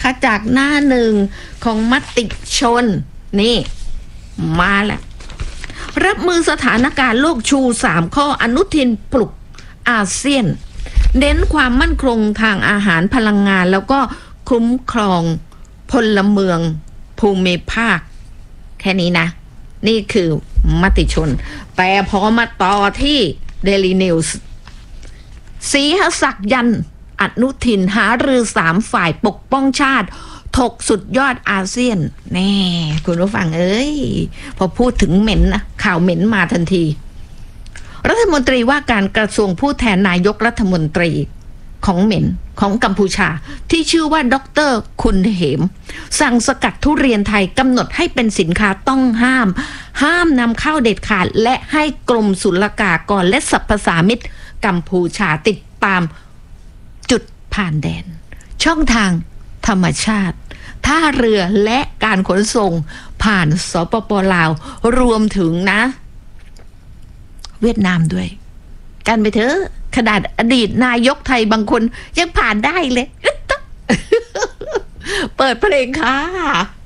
นะคะจากหน้าหนึ่งของมติชนนี่มาแล้วรับมือสถานการณ์โลกชู3ข้ออนุทินปลุกอาเซียนเน้นความมั่นคงทางอาหารพลังงานแล้วก็คุ้มครองพลเมืองภูมิภาคแค่นี้นะนี่คือมติชนแต่พอมาต่อที่ Daily News ศรีหศักดิ์ยันอนุทินหารือ3ฝ่ายปกป้องชาติถกสุดยอดอาเซียนแน่คุณผู้ฟังเอ้ยพอพูดถึงเหม็นนะข่าวเหม็นมาทันทีรัฐมนตรีว่าการกระทรวงผู้แทนนายกรัฐมนตรีของเหม็นของกัมพูชาที่ชื่อว่าดร.คุณเหมสั่งสกัดทุเรียนไทยกำหนดให้เป็นสินค้าต้องห้ามนำเข้าเด็ดขาดและให้กรมศุลกากรและสรรพสามิตกัมพูชาติดตามจุดผ่านแดนช่องทางธรรมชาติท่าเรือและการขนส่งผ่านสปป.ลาวรวมถึงนะเวียดนามด้วยกันไปเถอะขนาดอดีตนายกไทยบางคนยังผ่านได้เลย เปิดเพลงค่ะ